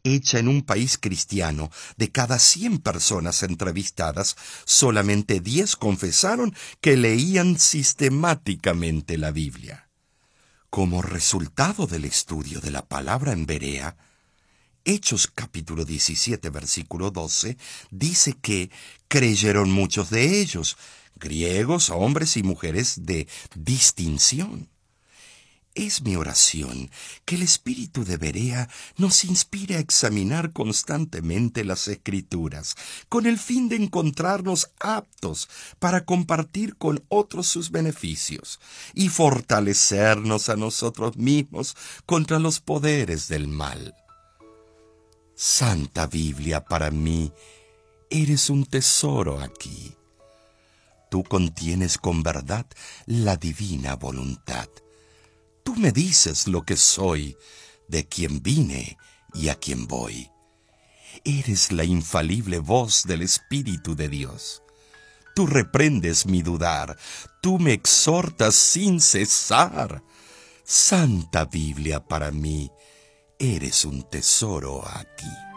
hecha en un país cristiano. De cada 100 personas entrevistadas, solamente 10 confesaron que leían sistemáticamente la Biblia. Como resultado del estudio de la palabra en Berea, Hechos capítulo 17, versículo 12, dice que creyeron muchos de ellos, griegos, hombres y mujeres de distinción. Es mi oración que el espíritu de Berea nos inspire a examinar constantemente las Escrituras, con el fin de encontrarnos aptos para compartir con otros sus beneficios y fortalecernos a nosotros mismos contra los poderes del mal. Santa Biblia, para mí, eres un tesoro aquí. Tú contienes con verdad la divina voluntad. Tú me dices lo que soy, de quién vine y a quién voy. Eres la infalible voz del Espíritu de Dios. Tú reprendes mi dudar, tú me exhortas sin cesar. Santa Biblia, para mí, eres un tesoro aquí.